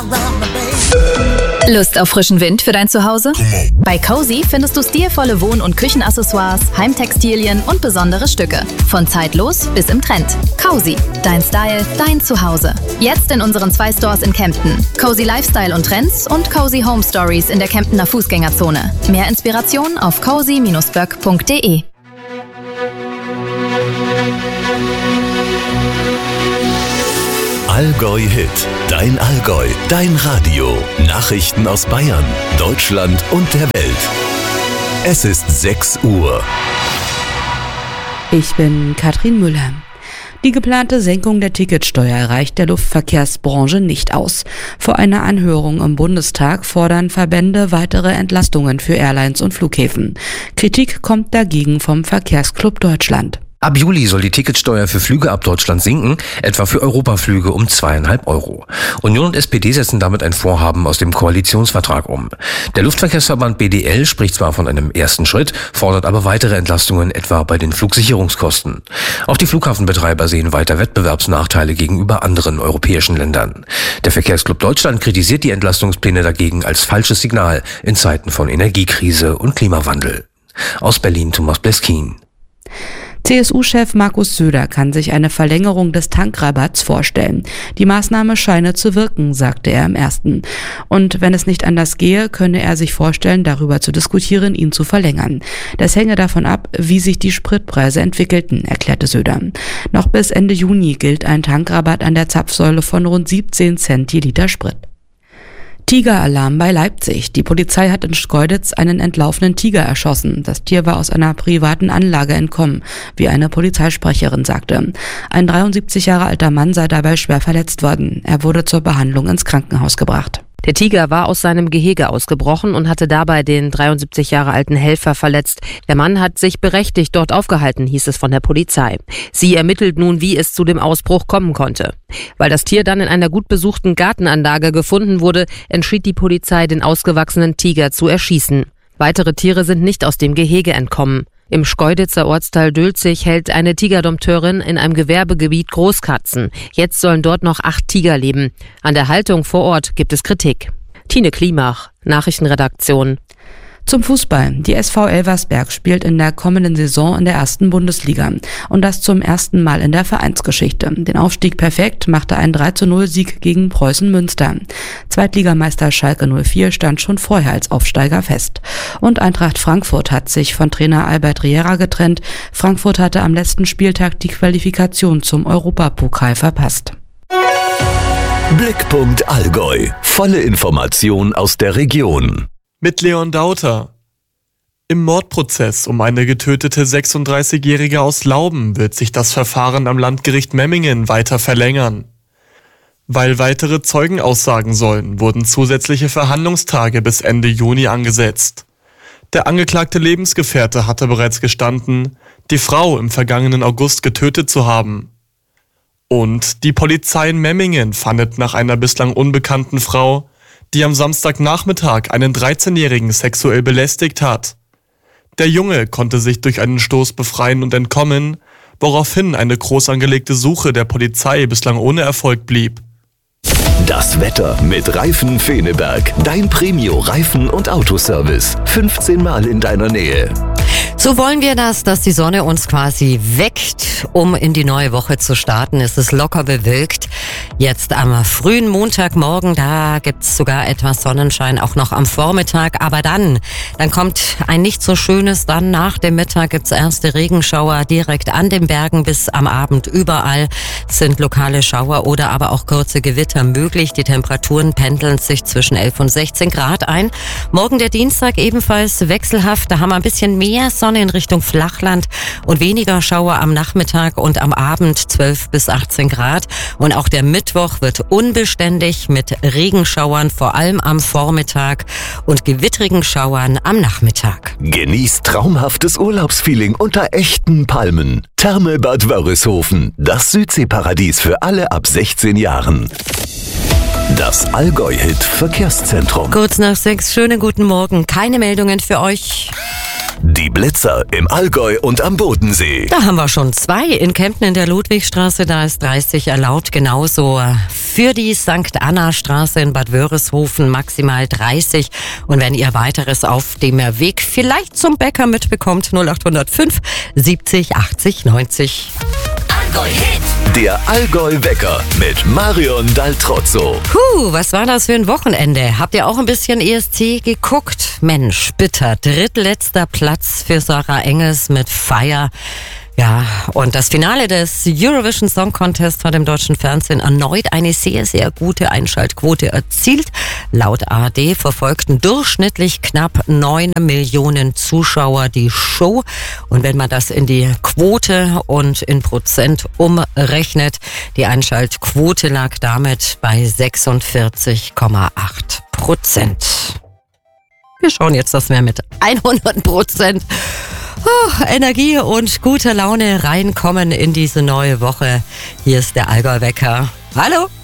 Lust auf frischen Wind für dein Zuhause? Bei Cozy findest du stilvolle Wohn- und Küchenaccessoires, Heimtextilien und besondere Stücke. Von zeitlos bis im Trend. Cozy, dein Style, dein Zuhause. Jetzt in unseren 2 Stores in Kempten. Cozy Lifestyle und Trends und Cozy Home Stories in der Kemptener Fußgängerzone. Mehr Inspiration auf cozy-böck.de. Allgäu Hit, dein Allgäu, dein Radio. Nachrichten aus Bayern, Deutschland und der Welt. Es ist 6 Uhr. Ich bin Katrin Müller. Die geplante Senkung der Ticketsteuer reicht der Luftverkehrsbranche nicht aus. Vor einer Anhörung im Bundestag fordern Verbände weitere Entlastungen für Airlines und Flughäfen. Kritik kommt dagegen vom Verkehrsclub Deutschland. Ab Juli soll die Ticketsteuer für Flüge ab Deutschland sinken, etwa für Europaflüge um 2,5 €. Union und SPD setzen damit ein Vorhaben aus dem Koalitionsvertrag um. Der Luftverkehrsverband BDL spricht zwar von einem ersten Schritt, fordert aber weitere Entlastungen, etwa bei den Flugsicherungskosten. Auch die Flughafenbetreiber sehen weiter Wettbewerbsnachteile gegenüber anderen europäischen Ländern. Der Verkehrsclub Deutschland kritisiert die Entlastungspläne dagegen als falsches Signal in Zeiten von Energiekrise und Klimawandel. Aus Berlin Thomas Bleskin. CSU-Chef Markus Söder kann sich eine Verlängerung des Tankrabatts vorstellen. Die Maßnahme scheine zu wirken, sagte er im Ersten. Und wenn es nicht anders gehe, könne er sich vorstellen, darüber zu diskutieren, ihn zu verlängern. Das hänge davon ab, wie sich die Spritpreise entwickelten, erklärte Söder. Noch bis Ende Juni gilt ein Tankrabatt an der Zapfsäule von rund 17 Cent je Liter Sprit. Tigeralarm bei Leipzig. Die Polizei hat in Schkeuditz einen entlaufenen Tiger erschossen. Das Tier war aus einer privaten Anlage entkommen, wie eine Polizeisprecherin sagte. Ein 73 Jahre alter Mann sei dabei schwer verletzt worden. Er wurde zur Behandlung ins Krankenhaus gebracht. Der Tiger war aus seinem Gehege ausgebrochen und hatte dabei den 73 Jahre alten Helfer verletzt. Der Mann hat sich berechtigt dort aufgehalten, hieß es von der Polizei. Sie ermittelt nun, wie es zu dem Ausbruch kommen konnte. Weil das Tier dann in einer gut besuchten Gartenanlage gefunden wurde, entschied die Polizei, den ausgewachsenen Tiger zu erschießen. Weitere Tiere sind nicht aus dem Gehege entkommen. Im Schkeuditzer Ortsteil Dülzig hält eine Tigerdompteurin in einem Gewerbegebiet Großkatzen. Jetzt sollen dort noch 8 Tiger leben. An der Haltung vor Ort gibt es Kritik. Tine Klimach, Nachrichtenredaktion. Zum Fußball. Die SV Elversberg spielt in der kommenden Saison in der 1. Bundesliga. Und das zum ersten Mal in der Vereinsgeschichte. Den Aufstieg perfekt machte ein 3:0-Sieg gegen Preußen Münster. Zweitligameister Schalke 04 stand schon vorher als Aufsteiger fest. Und Eintracht Frankfurt hat sich von Trainer Albert Riera getrennt. Frankfurt hatte am letzten Spieltag die Qualifikation zum Europapokal verpasst. Blickpunkt Allgäu. Volle Information aus der Region. Mit Leon Dauter. Im Mordprozess um eine getötete 36-Jährige aus Lauben wird sich das Verfahren am Landgericht Memmingen weiter verlängern. Weil weitere Zeugen aussagen sollen, wurden zusätzliche Verhandlungstage bis Ende Juni angesetzt. Der angeklagte Lebensgefährte hatte bereits gestanden, die Frau im vergangenen August getötet zu haben. Und die Polizei in Memmingen fahndet nach einer bislang unbekannten Frau, die am Samstagnachmittag einen 13-Jährigen sexuell belästigt hat. Der Junge konnte sich durch einen Stoß befreien und entkommen, woraufhin eine groß angelegte Suche der Polizei bislang ohne Erfolg blieb. Das Wetter mit Reifen Feneberg. Dein Premio-Reifen- und Autoservice. 15 Mal in deiner Nähe. So wollen wir das, dass die Sonne uns quasi weckt, um in die neue Woche zu starten. Es ist locker bewölkt. Jetzt am frühen Montagmorgen, da gibt's sogar etwas Sonnenschein, auch noch am Vormittag. Aber dann kommt ein nicht so schönes, dann nach dem Mittag gibt's erste Regenschauer direkt an den Bergen bis am Abend. Überall sind lokale Schauer oder aber auch kurze Gewitter möglich. Die Temperaturen pendeln sich zwischen 11 und 16 Grad ein. Morgen der Dienstag ebenfalls wechselhaft. Da haben wir ein bisschen mehr Sonne in Richtung Flachland und weniger Schauer am Nachmittag und am Abend 12 bis 18 Grad. Und auch der Mittwoch wird unbeständig mit Regenschauern, vor allem am Vormittag und gewittrigen Schauern am Nachmittag. Genießt traumhaftes Urlaubsfeeling unter echten Palmen. Thermelbad Wörishofen, das Südseeparadies für alle ab 16 Jahren. Das Allgäu-Hit Verkehrszentrum. Kurz nach 6, schönen guten Morgen. Keine Meldungen für euch. Die Blitzer im Allgäu und am Bodensee. Da haben wir schon 2. In Kempten in der Ludwigstraße, da ist 30 erlaubt, genauso für die St. Anna Straße in Bad Wörishofen maximal 30. Und wenn ihr weiteres auf dem Weg vielleicht zum Bäcker mitbekommt, 0805 70 80 90. Der Allgäu-Wecker mit Marion Daltrozzo. Was war das für ein Wochenende? Habt ihr auch ein bisschen ESC geguckt? Mensch, bitter. Drittletzter Platz für Sarah Engels mit Fire. Ja, und das Finale des Eurovision Song Contest hat im deutschen Fernsehen erneut eine sehr, sehr gute Einschaltquote erzielt. Laut ARD verfolgten durchschnittlich knapp 9 Millionen Zuschauer die Show. Und wenn man das in die Quote und in Prozent umrechnet, die Einschaltquote lag damit bei 46,8%. Wir schauen jetzt, dass wir mit 100% Energie und guter Laune reinkommen in diese neue Woche. Hier ist der Allgäu-Wecker. Hallo!